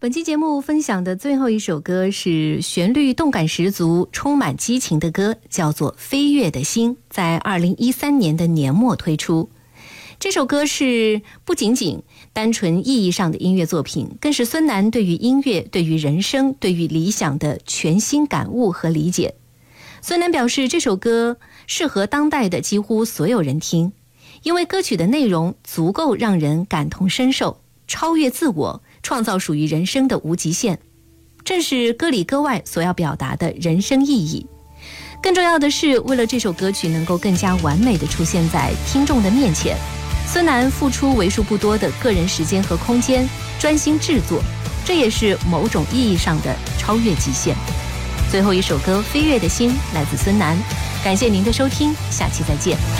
本期节目分享的最后一首歌是旋律动感十足、充满激情的歌，叫做《飞跃的心》，在2013年的年末推出。这首歌是不仅仅单纯意义上的音乐作品，更是孙楠对于音乐、对于人生、对于理想的全新感悟和理解。孙楠表示，这首歌适合当代的几乎所有人听，因为歌曲的内容足够让人感同身受，超越自我，创造属于人生的无极限，正是歌里歌外所要表达的人生意义。更重要的是，为了这首歌曲能够更加完美地出现在听众的面前，孙楠付出为数不多的个人时间和空间，专心制作，这也是某种意义上的超越极限。最后一首歌《飞跃的心》来自孙楠，感谢您的收听，下期再见。